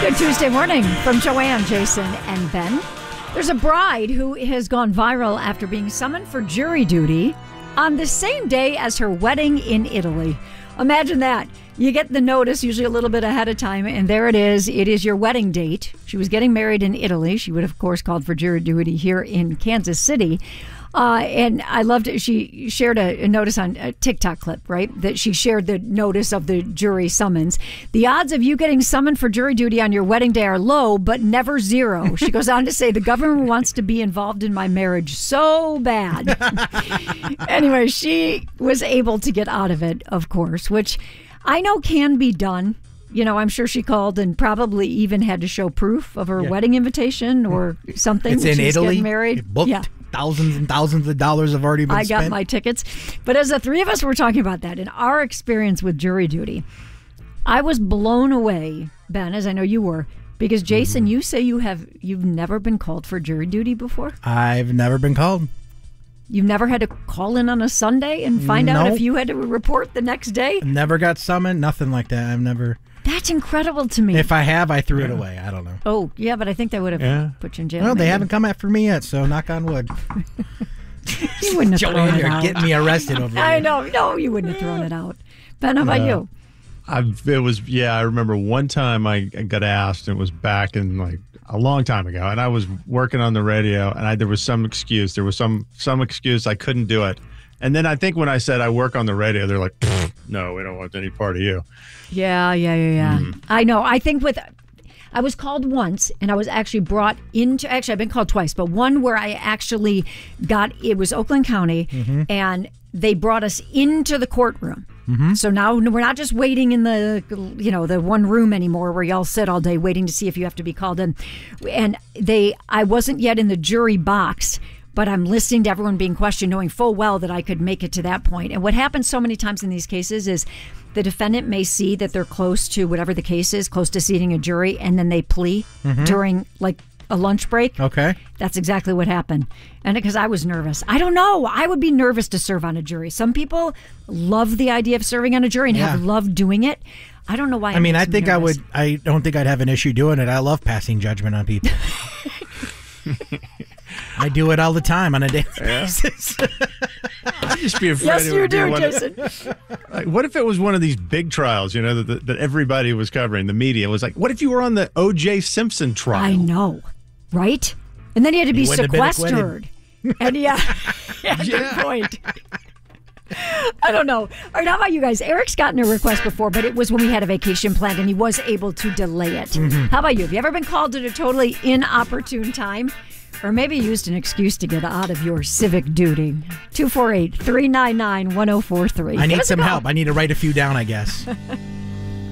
Good Tuesday morning from Joanne, Jason, and Ben. There's a bride who has gone viral after being summoned for jury duty on the same day as her wedding in Italy. Imagine that. You get the notice usually a little bit ahead of time, and there it is. It is your wedding date. She was getting married in Italy. She would, of course, called for jury duty here in Kansas City. And I loved it. She shared a notice on a TikTok clip, right? That she shared the notice of the jury summons. The odds of you getting summoned for jury duty on your wedding day are low, but never zero. She goes on to say, the government wants to be involved in my marriage so bad. Anyway, she was able to get out of it, of course, which I know can be done. You know, I'm sure she called and probably even had to show proof of her wedding invitation or something. It's in Italy. Getting married. It booked. Yeah. Thousands and thousands of dollars have already been spent. I got my tickets. But as the three of us were talking about that, in our experience with jury duty, I was blown away, Ben, as I know you were, because Jason, you say you've never been called for jury duty before? I've never been called. You've never had to call in on a Sunday and find out if you had to report the next day? Never got summoned, nothing like that. I've never... That's incredible to me. If I have, I threw it away. I don't know. Oh, yeah, but I think they would have put you in jail. Well, they haven't come after me yet, so knock on wood. You wouldn't have thrown it out. Getting me arrested over there. I know. No, you wouldn't have thrown it out. Ben, how about you? I remember one time I got asked, and it was back in like a long time ago, and I was working on the radio, and there was some excuse. There was some excuse I couldn't do it. And then I think when I said I work on the radio, they're like, no, we don't want any part of you. Yeah. I know. I think I was called once, and I was actually brought into, I've been called twice, but one where I actually it was Oakland County, and they brought us into the courtroom. So now we're not just waiting in the one room anymore where y'all sit all day waiting to see if you have to be called in. And I wasn't yet in the jury box, but I'm listening to everyone being questioned, knowing full well that I could make it to that point. And what happens so many times in these cases is the defendant may see that they're close to whatever the case is, close to seating a jury, and then they plea during like a lunch break. Okay. That's exactly what happened. And because I was nervous. I don't know. I would be nervous to serve on a jury. Some people love the idea of serving on a jury and have loved doing it. I don't know why. I don't think I'd have an issue doing it. I love passing judgment on people. I do it all the time on a daily basis. I'd just be afraid. Yes, you do, Jason. What if it was one of these big trials, that everybody was covering, the media was like, what if you were on the O.J. Simpson trial? I know, right? And then he had to be sequestered. And good point. I don't know. All right, how about you guys? Eric's gotten a request before, but it was when we had a vacation planned and he was able to delay it. How about you? Have you ever been called at a totally inopportune time? Or maybe used an excuse to get out of your civic duty? 248-399-1043. I need some help. I need to write a few down, I guess.